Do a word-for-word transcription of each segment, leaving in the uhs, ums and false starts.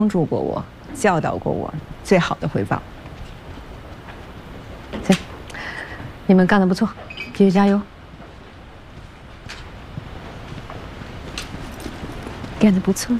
帮助过我，教导过我，最好的回报。行，你们干得不错，继续加油。干得不错。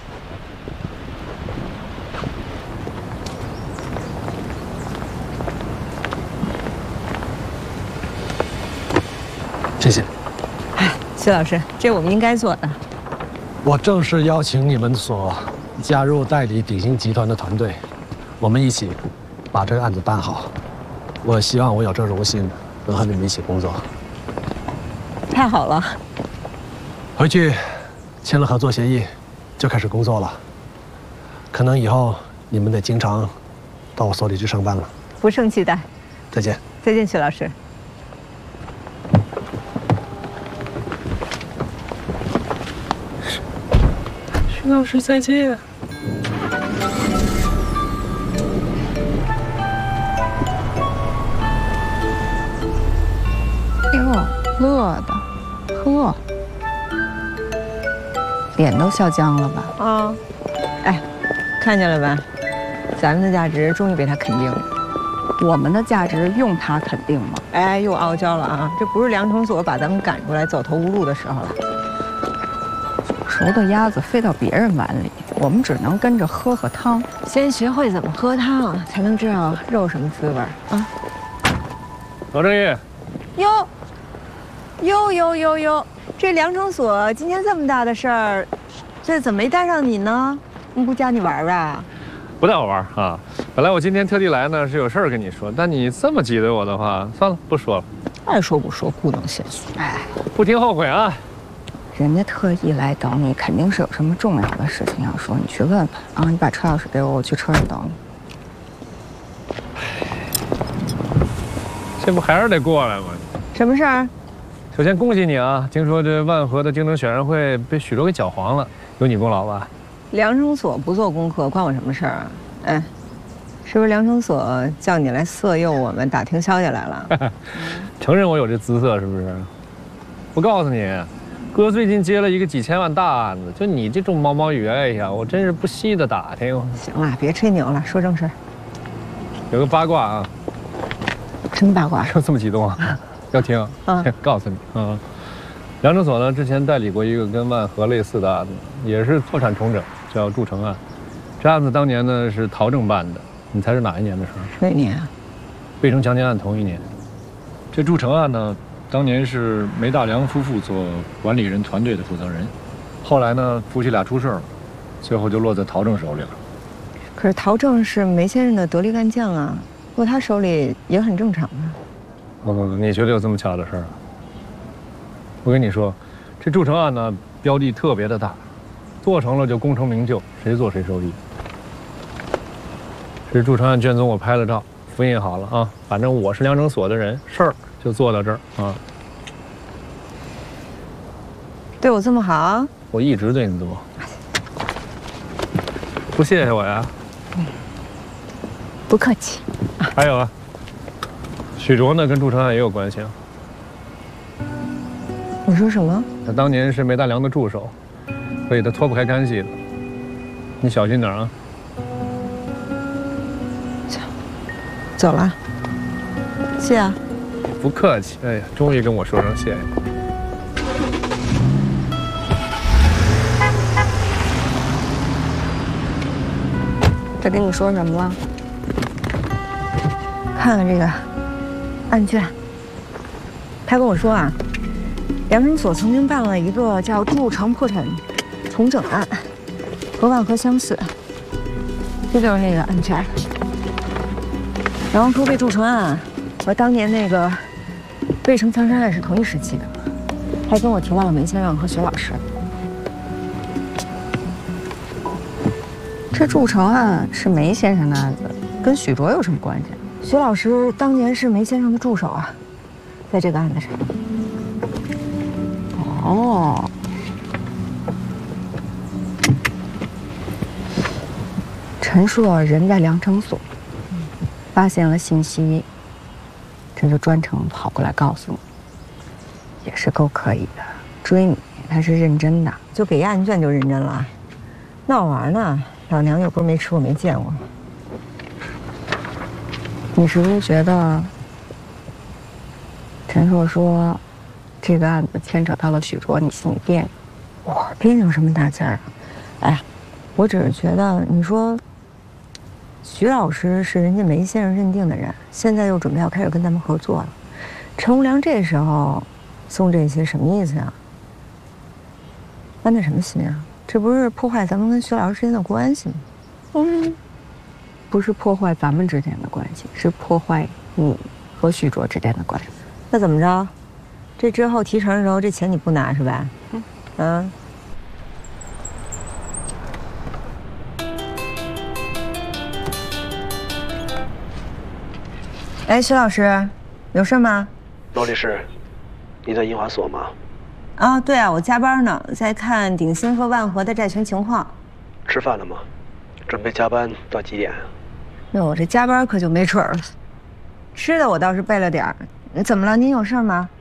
谢谢。 哎，徐老师，这我们应该做的。 我正式邀请你们所加入代理鼎鑫集团的团队，我们一起把这个案子办好。我希望我有这荣幸能和你们一起工作。 太好了。 回去签了合作协议，就开始工作了。可能以后你们得经常到我所里去上班了。 不胜期待。 再见。 再见，徐老师。 徐老师，再见。 哟，乐的，呵，脸都笑僵了吧？ 啊，哎，看见了吧？咱们的价值终于被他肯定了。 我们的价值用他肯定吗？ 哎，又傲娇了啊！这不是梁承所把咱们赶出来走投无路的时候了。 熟的鸭子飞到别人碗里，我们只能跟着喝喝汤。 先学会怎么喝汤，才能知道肉什么滋味啊！ 老正义， 哟，哟哟哟哟，这梁承所今天这么大的事儿，这怎么没带上你呢？不加你玩啊？ 不带我玩啊！本来我今天特地来呢，是有事儿跟你说，但你这么挤兑我的话，算了，不说了。 爱说不说，故弄玄虚。 哎， 不听后悔啊！ 人家特意来等你，肯定是有什么重要的事情要说，你去问问啊！你把车钥匙给我，我去车上等你。 这不还是得过来吗？ 什么事儿？ 首先恭喜你啊！听说这万和的京城选人会被许州给搅黄了，有你功劳吧？ 梁承所不做功课，关我什么事儿啊？哎，是不是梁承所叫你来色诱我们，打听消息来了？ 承认我有这姿色是不是？我告诉你。 哥最近接了一个几千万大案子，就你这种毛毛雨哎呀，我真是不惜的打听。 行了，别吹牛了，说正事儿。 有个八卦啊， 什么八卦？ 又这么激动啊？要听？啊，告诉你，嗯，梁承所呢之前代理过一个跟万和类似的案子，也是破产重整，叫筑城案。这案子当年呢是陶正办的，你猜是哪一年的事儿？ 哪年啊？ 贝城强奸案同一年。这筑城案呢？ 当年是梅大梁夫妇做管理人团队的负责人，后来呢，夫妻俩出事了，最后就落在陶正手里了。 可是陶正是梅先生的得力干将啊，落他手里也很正常啊。 不不不，你觉得有这么巧的事儿？我跟你说，这筑城案呢，标的特别的大，做成了就功成名就，谁做谁受益。这筑城案卷宗我拍了照，复印好了啊，反正我是梁承所的人，事儿。 就做到这儿啊！ 对我这么好， 我一直对你这么好，不谢谢我呀？ 嗯，不客气。 还有啊，许卓呢跟筑城案也有关系啊。 你说什么？ 他当年是梅大梁的助手，所以他脱不开干系的。你小心点啊！ 走，走了。谢啊。 不客气，哎呀，终于跟我说声谢谢。 他跟你说什么了？ 看看这个案卷，他跟我说啊，梁承所曾经办了一个叫筑城破产重整案，和万和相似，这就是那个案卷。然后说这筑城案和当年那个。 贝城强奸案是同一时期的，还跟我提到了梅先生和徐老师。 这筑城案是梅先生的案子，跟许卓有什么关系？ 徐老师当年是梅先生的助手啊，在这个案子上。 哦，陈硕人在梁承所，发现了信息。 这就专程跑过来告诉你，也是够可以的。追你，他是认真的， 就给案卷就认真了，闹着玩呢。 老娘又不是没吃过没见过。 你是不是觉得陈硕说这个案子牵扯到了许卓，你心里别扭？ 我别扭什么大劲儿啊？哎，我只是觉得，你说徐老师是人家梅先生认定的人，现在又准备要开始跟咱们合作了，陈无良这时候送这些什么意思呀？安的什么心啊？这不是破坏咱们跟徐老师之间的关系吗？ 嗯，不是破坏咱们之间的关系，是破坏你和许卓之间的关系。 那怎么着？这之后提成的时候，这钱你不拿是吧？嗯。嗯。哎，徐老师，有事吗？ 罗律师，你在银华所吗？ 啊，对啊，我加班呢，在看鼎鑫和万和的债权情况。 吃饭了吗？准备加班到几点？ 那我这加班可就没准儿了。吃的我倒是备了点儿。怎么了？您有事吗？